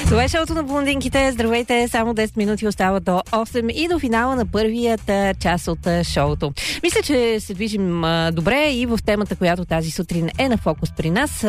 Това е шоуто на блондинките. Здравейте, само 10 минути остава до 8 и до финала на първият част от шоуто. Мисля, че се движим добре и в темата, която тази сутрин е на фокус при нас.